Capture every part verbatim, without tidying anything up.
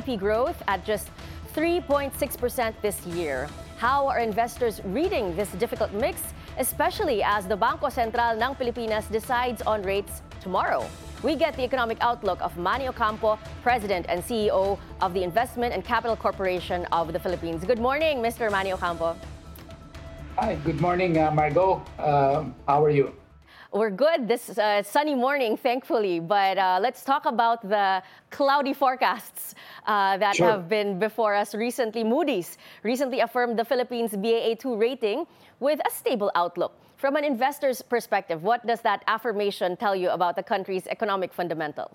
P growth at just three point six percent this year. How are investors reading this difficult mix, especially as the Bangko Sentral ng Pilipinas decides on rates tomorrow? We get the economic outlook of Manny Ocampo, President and C E O of the Investment and Capital Corporation of the Philippines. Good morning, Mister Manny Ocampo. Hi, good morning, uh, Margo. Uh, how are you? We're good this uh, sunny morning, thankfully, but uh, let's talk about the cloudy forecasts uh, that Sure. have been before us recently. Moody's recently affirmed the Philippines B A A two rating with a stable outlook. From an investor's perspective, what does that affirmation tell you about the country's economic fundamentals?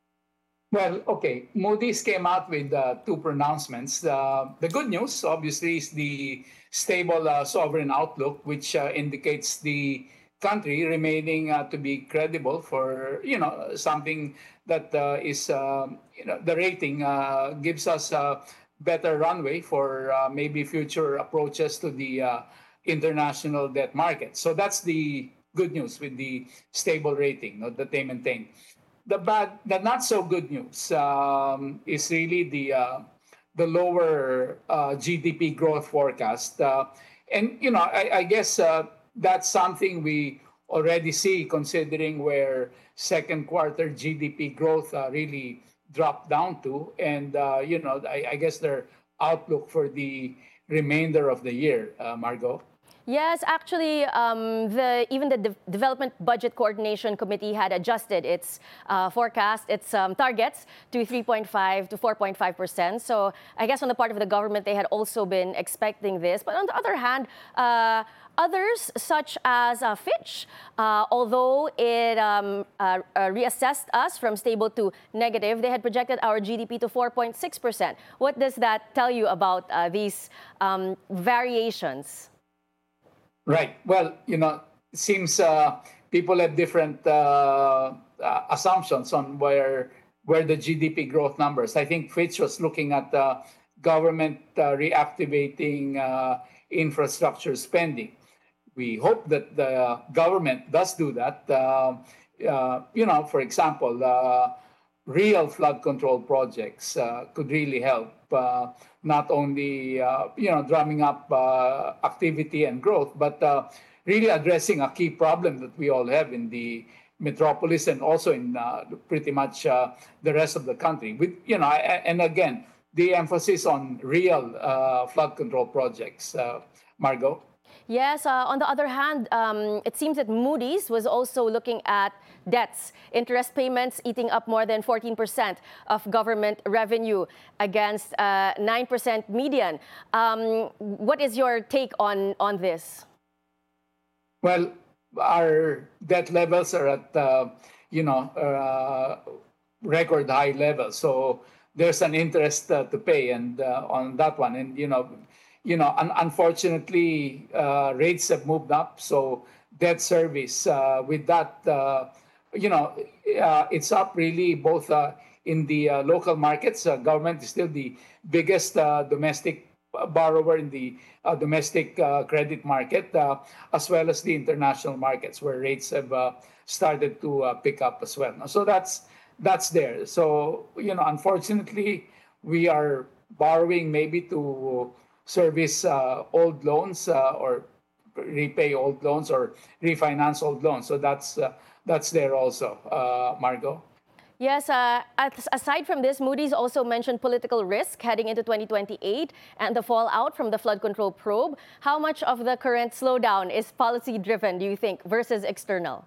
Well, okay. Moody's came out with uh, two pronouncements. Uh, the good news, obviously, is the stable uh, sovereign outlook, which uh, indicates the country remaining uh, to be credible for, you know, something that uh, is, uh, you know, the rating uh, gives us a better runway for uh, maybe future approaches to the uh, international debt market. So that's the good news with the stable rating, no, that they maintain. The bad, the not so good news um, is really the uh, the lower uh, G D P growth forecast, uh, and you know I, I guess uh, that's something we already see considering where second quarter G D P growth uh, really dropped down to, and uh, you know I, I guess their outlook for the remainder of the year, uh, Margot. Yes, actually, um, the, even the De- Development Budget Coordination Committee had adjusted its uh, forecast, its um, targets to three point five to four point five percent. So I guess on the part of the government, they had also been expecting this. But on the other hand, uh, others, such as uh, Fitch, uh, although it um, uh, uh, reassessed us from stable to negative, they had projected our G D P to four point six percent. What does that tell you about uh, these um, variations? Right. Well, you know, it seems uh, people have different uh, uh, assumptions on where where the G D P growth numbers. I think Fitch was looking at uh, government uh, reactivating uh, infrastructure spending. We hope that the government does do that. Uh, uh, you know, for example, uh, real flood control projects uh, could really help. Uh, not only uh, you know drumming up uh, activity and growth, but uh, really addressing a key problem that we all have in the metropolis and also in uh, pretty much uh, the rest of the country. With you know, and again, the emphasis on real uh, flood control projects, uh, Margot. Yes, uh, on the other hand, um, it seems that Moody's was also looking at debts, interest payments eating up more than fourteen percent of government revenue against uh, nine percent median. Um, what is your take on, on this? Well, our debt levels are at, uh, you know, uh, record high levels. So there's an interest uh, to pay and uh, on that one. And, you know, you know, un- unfortunately, uh, rates have moved up. So debt service uh, with that, uh, you know, uh, it's up really both uh, in the uh, local markets. Uh, government is still the biggest uh, domestic borrower in the uh, domestic uh, credit market, uh, as well as the international markets where rates have uh, started to uh, pick up as well. So that's that's there. So you know, unfortunately, we are borrowing maybe to service uh, old loans uh, or repay old loans or refinance old loans. So that's uh, that's there also, uh, Margot. Yes, uh, as- aside from this, Moody's also mentioned political risk heading into twenty twenty-eight and the fallout from the flood control probe. How much of the current slowdown is policy driven, do you think, versus external?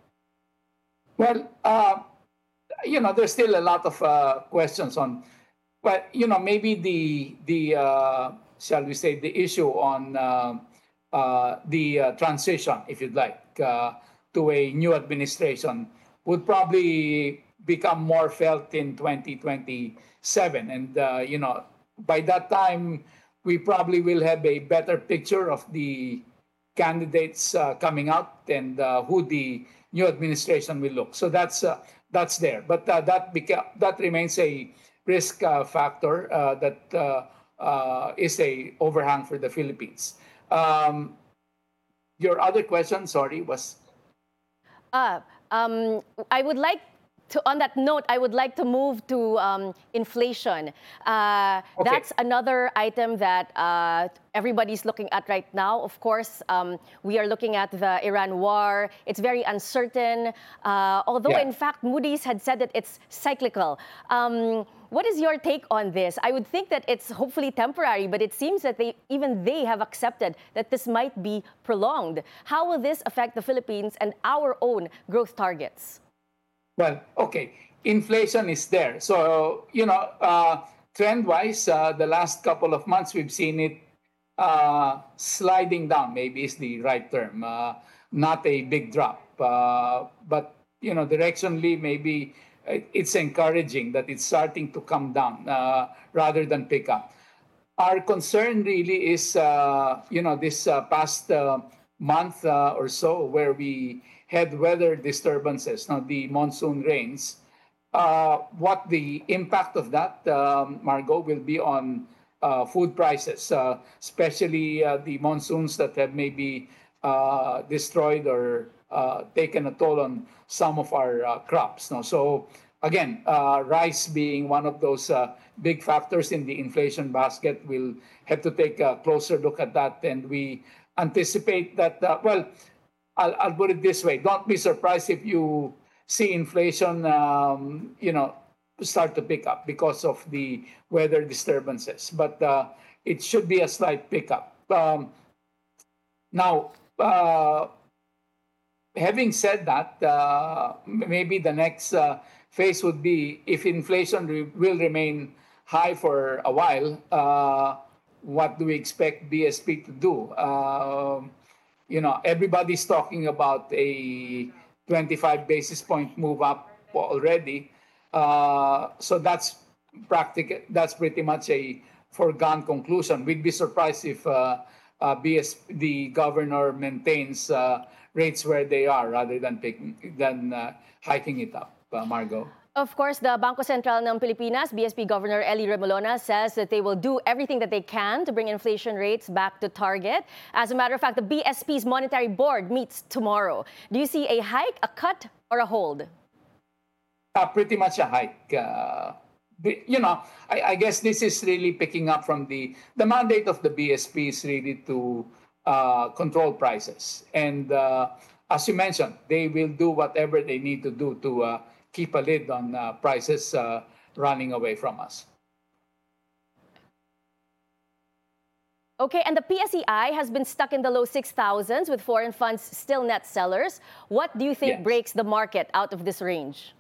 Well, uh, you know, there's still a lot of uh, questions on, but you know, maybe the the uh, shall we say the issue on uh, uh, the uh, transition, if you'd like, uh, to a new administration would probably become more felt in twenty twenty-seven, and uh, you know, by that time we probably will have a better picture of the candidates uh, coming out and uh, who the new administration will look. So that's uh, that's there, but uh, that beca- that remains a risk uh, factor uh, that uh, uh, is a overhang for the Philippines. Um, your other question, sorry, was Uh, um, I would like to, on that note, I would like to move to um, inflation. Uh, Okay. That's another item that uh, everybody's looking at right now. Of course, um, we are looking at the Iran war. It's very uncertain. Uh, although, Yeah. in fact, Moody's had said that it's cyclical. Um, what is your take on this? I would think that it's hopefully temporary, but it seems that they even they have accepted that this might be prolonged. How will this affect the Philippines and our own growth targets? Well, okay. Inflation is there. So, you know, uh, trend-wise, uh, the last couple of months, we've seen it uh, sliding down, maybe is the right term. Uh, not a big drop. Uh, but, you know, directionally, maybe it- it's encouraging that it's starting to come down uh, rather than pick up. Our concern really is, uh, you know, this uh, past uh, month uh, or so where we had weather disturbances, now the monsoon rains. Uh, what the impact of that, um, Margot, will be on uh, food prices, uh, especially uh, the monsoons that have maybe uh, destroyed or uh, taken a toll on some of our uh, crops. No? So again, uh, rice being one of those uh, big factors in the inflation basket, we'll have to take a closer look at that. And we anticipate that, uh, well, I'll, I'll put it this way. Don't be surprised if you see inflation, um, you know, start to pick up because of the weather disturbances. But uh, it should be a slight pickup. Um, now, uh, having said that, uh, maybe the next uh, phase would be if inflation re- will remain high for a while, uh, what do we expect B S P to do? Um you know, everybody's talking about a twenty-five basis point move up already. Uh, so that's practic- that's pretty much a foregone conclusion. We'd be surprised if uh, uh, B S, the governor maintains uh, rates where they are rather than picking, than uh, hiking it up, uh, Margot. Of course, the Bangko Sentral ng Pilipinas, B S P Governor Ellie Remolona, says that they will do everything that they can to bring inflation rates back to target. As a matter of fact, the B S P's Monetary Board meets tomorrow. Do you see a hike, a cut, or a hold? Uh, pretty much a hike. Uh, the- you know, I, I guess this is really picking up from the the mandate of the B S P is really to uh, control prices, and uh, as you mentioned, they will do whatever they need to do to uh, keep a lid on uh, prices uh, running away from us. Okay, and the P S E I has been stuck in the low six thousands with foreign funds still net sellers. What do you think Yes. breaks the market out of this range?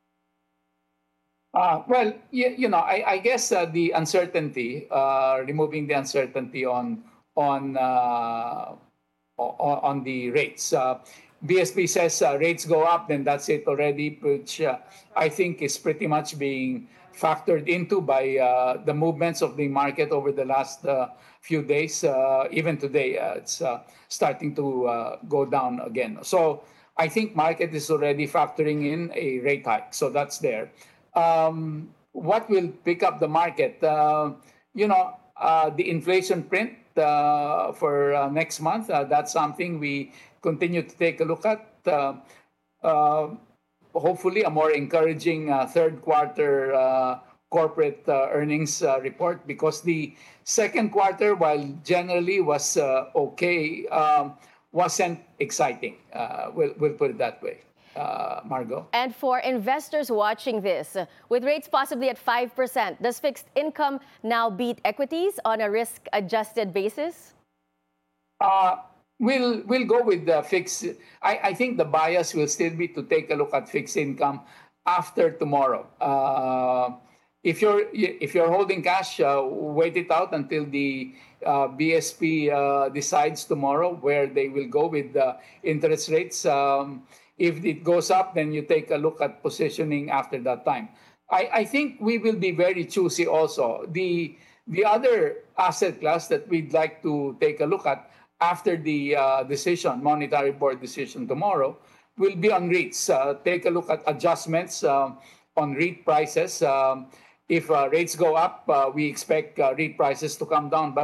Uh, well, you, you know, I, I guess uh, the uncertainty, uh, removing the uncertainty on on uh, on, on the rates. Uh, B S P says uh, rates go up, then that's it already, which uh, I think is pretty much being factored into by uh, the movements of the market over the last uh, few days. Uh, even today, uh, it's uh, starting to uh, go down again. So I think market is already factoring in a rate hike. So that's there. Um, what will pick up the market? Uh, you know, uh, the inflation print uh, for uh, next month. Uh, that's something we continue to take a look at. Uh, uh, hopefully, a more encouraging uh, third quarter uh, corporate uh, earnings uh, report, because the second quarter, while generally was uh, okay, um, wasn't exciting. Uh, we'll, we'll put it that way. Uh, Margot? And for investors watching this, with rates possibly at five percent, does fixed income now beat equities on a risk-adjusted basis? Uh, we'll we'll go with the fixed. I, I think the bias will still be to take a look at fixed income after tomorrow. Uh, if you're if you're holding cash, uh, wait it out until the uh, B S P uh, decides tomorrow where they will go with the interest rates. Um, if it goes up, then you take a look at positioning after that time. I, I think we will be very choosy also. The the other asset class that we'd like to take a look at after the uh, decision, monetary board decision tomorrow, will be on REITs. Uh, take a look at adjustments uh, on REIT prices. Um, if uh, rates go up, uh, we expect uh, REIT prices to come down. But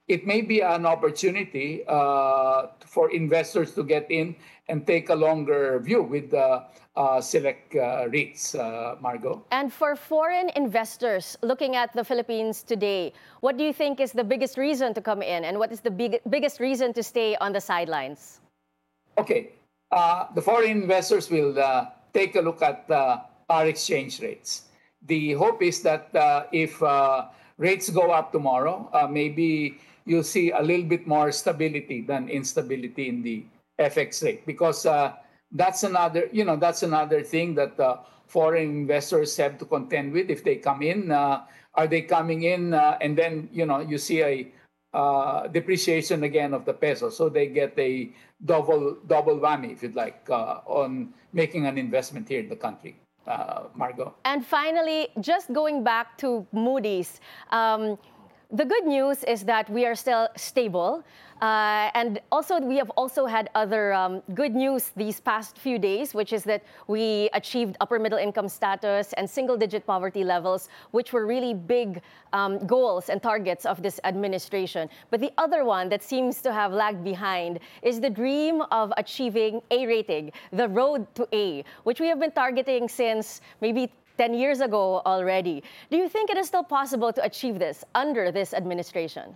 it may be an opportunity uh, for investors to get in and take a longer view with the uh, select uh, REITs, uh, Margo. And for foreign investors looking at the Philippines today, what do you think is the biggest reason to come in, and what is the big, biggest reason to stay on the sidelines? Okay, uh, the foreign investors will uh, take a look at uh, our exchange rates. The hope is that uh, if uh, rates go up tomorrow, uh, maybe you'll see a little bit more stability than instability in the F X rate, because uh, that's another, you know, that's another thing that uh, foreign investors have to contend with if they come in. Uh, are they coming in uh, and then, you know, you see a uh, depreciation again of the peso, so they get a double double whammy, if you'd like, uh, on making an investment here in the country. Uh, Margo. And finally, just going back to Moody's, um, the good news is that we are still stable. Uh, and also, we have also had other um, good news these past few days, which is that we achieved upper middle income status and single-digit poverty levels, which were really big um, goals and targets of this administration. But the other one that seems to have lagged behind is the dream of achieving A rating, the road to A, which we have been targeting since maybe ten years ago already. Do you think it is still possible to achieve this under this administration?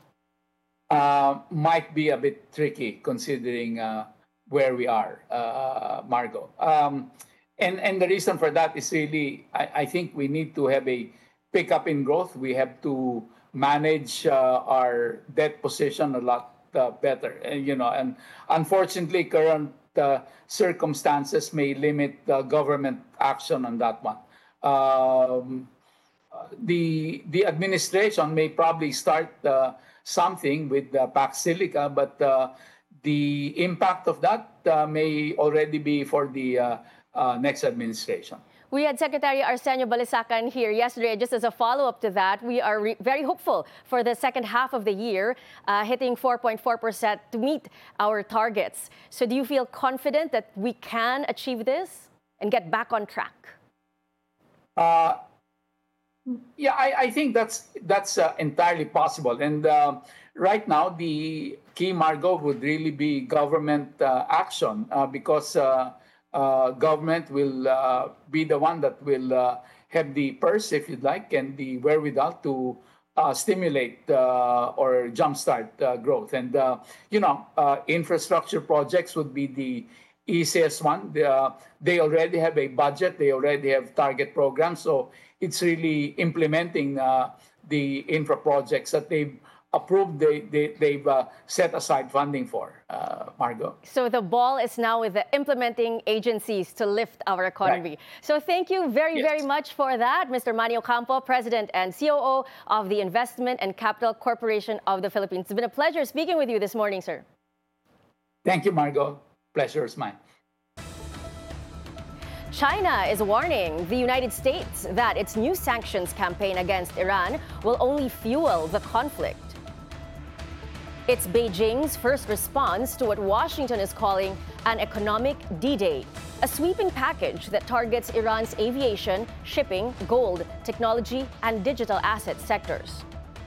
Uh, might be a bit tricky considering uh, where we are, uh, Margo. Um, and, and the reason for that is really, I, I think we need to have a pickup in growth. We have to manage uh, our debt position a lot uh, better. And, you know, and unfortunately, current uh, circumstances may limit uh, government action on that one. Um, the the administration may probably start uh, something with uh, Pax Silica, but uh, the impact of that uh, may already be for the uh, uh, next administration. We had Secretary Arsenio Balisacan here yesterday. Just as a follow-up to that, we are re- very hopeful for the second half of the year, uh, hitting four point four percent to meet our targets. So do you feel confident that we can achieve this and get back on track? Uh, yeah, I, I think that's that's uh, entirely possible. And uh, right now, the key, Margo, would really be government uh, action uh, because uh, uh, government will uh, be the one that will uh, have the purse, if you'd like, and the wherewithal to uh, stimulate uh, or jumpstart uh, growth. And, uh, you know, uh, infrastructure projects would be the easiest one. They, uh, they already have a budget. They already have target programs. So it's really implementing uh, the infra projects that they've approved, they, they, they've uh, set aside funding for, uh, Margo. So the ball is now with the implementing agencies to lift our economy. Right. So thank you very, yes. very much for that, Mister Manny Ocampo, President and C O O of the Investment and Capital Corporation of the Philippines. It's been a pleasure speaking with you this morning, sir. Thank you, Margo. Pleasure is mine. China is warning the United States that its new sanctions campaign against Iran will only fuel the conflict. It's Beijing's first response to what Washington is calling an economic D-Day, a sweeping package that targets Iran's aviation, shipping, gold, technology, and digital asset sectors.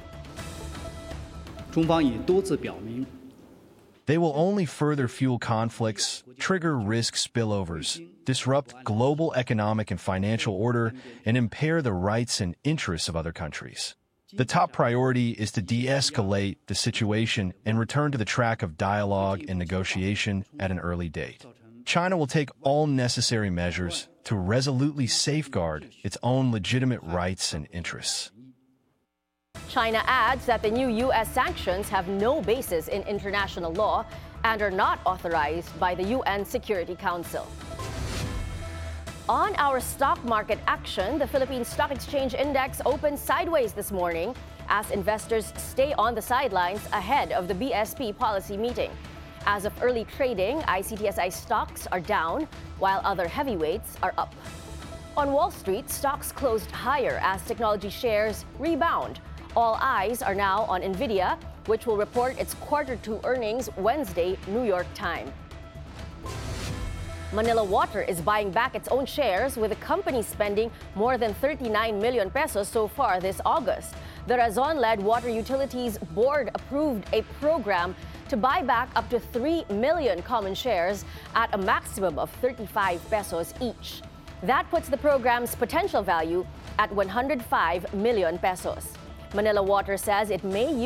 中方已多次表明 They will only further fuel conflicts, trigger risk spillovers, disrupt global economic and financial order, and impair the rights and interests of other countries. The top priority is to de-escalate the situation and return to the track of dialogue and negotiation at an early date. China will take all necessary measures to resolutely safeguard its own legitimate rights and interests. China adds that the new U S sanctions have no basis in international law and are not authorized by the U N Security Council. On our stock market action, the Philippine Stock Exchange Index opened sideways this morning as investors stay on the sidelines ahead of the B S P policy meeting. As of early trading, I C T S I stocks are down, while other heavyweights are up. On Wall Street, stocks closed higher as technology shares rebound. All eyes are now on NVIDIA, which will report its quarter two earnings Wednesday, New York time. Manila Water is buying back its own shares, with the company spending more than thirty-nine million pesos so far this August. The Razon-led Water Utilities Board approved a program to buy back up to three million common shares at a maximum of thirty-five pesos each. That puts the program's potential value at one hundred five million pesos. Manila Water says it may use